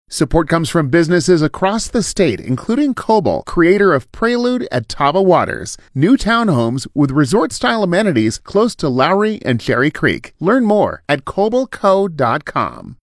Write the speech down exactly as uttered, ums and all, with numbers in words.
Support comes from businesses across the state, including Coble, creator of Prelude at Taba Waters, new townhomes with resort-style amenities close to Lowry and Cherry Creek. Learn more at coble co dot com.